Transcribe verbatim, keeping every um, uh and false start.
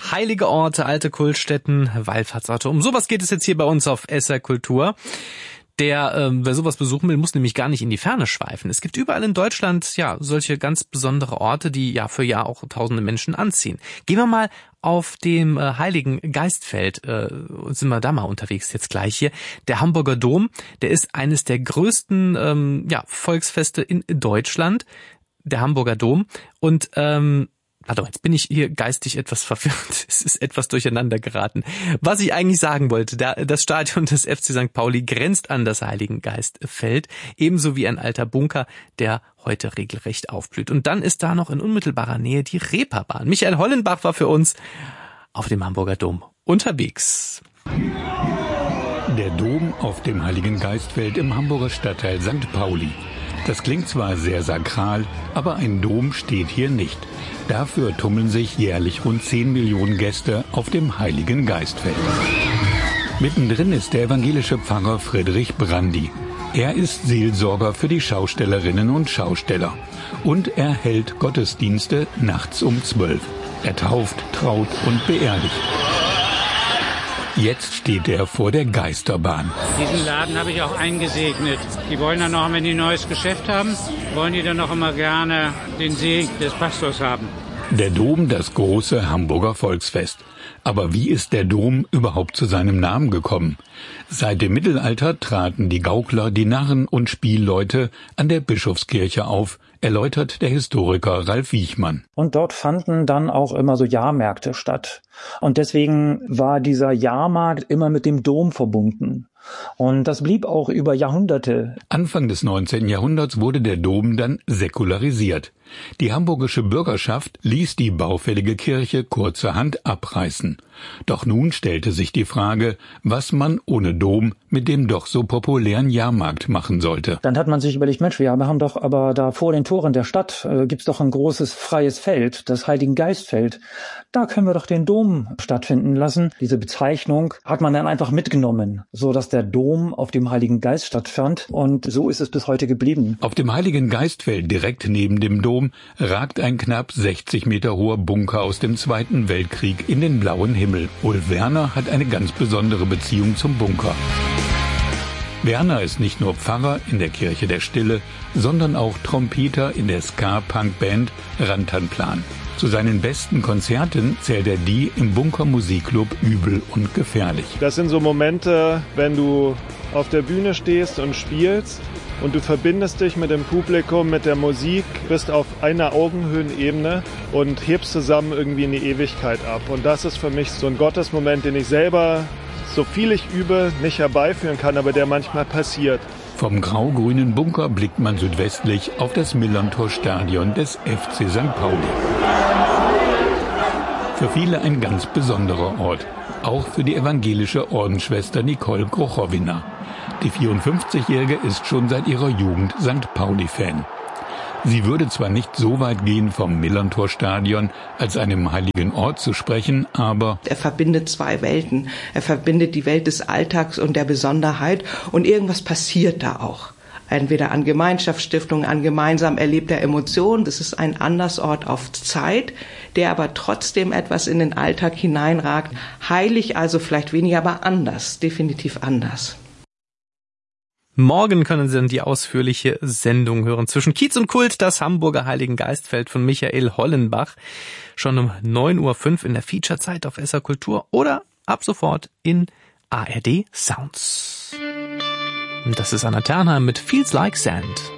Heilige Orte, alte Kultstätten, Wallfahrtsorte. Um sowas geht es jetzt hier bei uns auf S R Kultur. Der, ähm, wer sowas besuchen will, muss nämlich gar nicht in die Ferne schweifen. Es gibt überall in Deutschland ja solche ganz besondere Orte, die Jahr für Jahr auch tausende Menschen anziehen. Gehen wir mal auf dem äh, Heiligen Geistfeld, äh, sind wir da mal unterwegs jetzt gleich hier. Der Hamburger Dom, der ist eines der größten ähm, ja, Volksfeste in Deutschland, der Hamburger Dom. Und ähm, Warte mal, jetzt bin ich hier geistig etwas verwirrt. Es ist etwas durcheinander geraten. Was ich eigentlich sagen wollte, das Stadion des F C Sankt Pauli grenzt an das Heiligen Geistfeld, ebenso wie ein alter Bunker, der heute regelrecht aufblüht. Und dann ist da noch in unmittelbarer Nähe die Reeperbahn. Michael Hollenbach war für uns auf dem Hamburger Dom unterwegs. Der Dom auf dem Heiligen Geistfeld im Hamburger Stadtteil Sankt Pauli. Das klingt zwar sehr sakral, aber ein Dom steht hier nicht. Dafür tummeln sich jährlich rund zehn Millionen Gäste auf dem Heiligen Geistfeld. Mittendrin ist der evangelische Pfarrer Friedrich Brandi. Er ist Seelsorger für die Schaustellerinnen und Schausteller. Und er hält Gottesdienste nachts um zwölf. Er tauft, traut und beerdigt. Jetzt steht er vor der Geisterbahn. Diesen Laden habe ich auch eingesegnet. Die wollen dann noch, wenn die ein neues Geschäft haben, wollen die dann noch immer gerne den Segen des Pastors haben. Der Dom, das große Hamburger Volksfest. Aber wie ist der Dom überhaupt zu seinem Namen gekommen? Seit dem Mittelalter traten die Gaukler, die Narren und Spielleute an der Bischofskirche auf, erläutert der Historiker Ralf Wiechmann. Und dort fanden dann auch immer so Jahrmärkte statt. Und deswegen war dieser Jahrmarkt immer mit dem Dom verbunden. Und das blieb auch über Jahrhunderte. Anfang des neunzehnten Jahrhunderts wurde der Dom dann säkularisiert. Die hamburgische Bürgerschaft ließ die baufällige Kirche kurzerhand abreißen. Doch nun stellte sich die Frage, was man ohne Dom mit dem doch so populären Jahrmarkt machen sollte. Dann hat man sich überlegt, Mensch, wir haben doch aber da vor den Toren der Stadt äh, gibt's doch ein großes freies Feld, das Heiligen Geistfeld. Da können wir doch den Dom stattfinden lassen. Diese Bezeichnung hat man dann einfach mitgenommen, so dass der Dom auf dem Heiligen Geist stattfand. Und so ist es bis heute geblieben. Auf dem Heiligen Geistfeld direkt neben dem Dom ragt ein knapp sechzig Meter hoher Bunker aus dem Zweiten Weltkrieg in den blauen Himmel. Ulf Werner hat eine ganz besondere Beziehung zum Bunker. Werner ist nicht nur Pfarrer in der Kirche der Stille, sondern auch Trompeter in der Ska-Punk-Band Rantanplan. Zu seinen besten Konzerten zählt er die im Bunker Musikclub Übel und Gefährlich. Das sind so Momente, wenn du auf der Bühne stehst und spielst und du verbindest dich mit dem Publikum, mit der Musik, bist auf einer Augenhöhenebene und hebst zusammen irgendwie in die Ewigkeit ab. Und das ist für mich so ein Gottesmoment, den ich selber, so viel ich übe, nicht herbeiführen kann, aber der manchmal passiert. Vom grau-grünen Bunker blickt man südwestlich auf das Millerntor-Stadion des F C Sankt Pauli. Für viele ein ganz besonderer Ort, auch für die evangelische Ordensschwester Nicole Grochowina. Die vierundfünfzigjährige ist schon seit ihrer Jugend Sankt Pauli-Fan. Sie würde zwar nicht so weit gehen, vom Millerntor-Stadion als einem heiligen Ort zu sprechen, aber er verbindet zwei Welten. Er verbindet die Welt des Alltags und der Besonderheit und irgendwas passiert da auch. Entweder an Gemeinschaftsstiftung, an gemeinsam erlebter Emotion. Das ist ein Andersort auf Zeit, der aber trotzdem etwas in den Alltag hineinragt. Heilig also vielleicht weniger, aber anders, definitiv anders. Morgen können Sie dann die ausführliche Sendung hören. Zwischen Kiez und Kult, das Hamburger Heiligen Geistfeld von Michael Hollenbach. Schon um neun Uhr fünf in der Featurezeit auf S R Kultur oder ab sofort in A R D Sounds. Und das ist Anna Ternheim mit Feels Like Sand.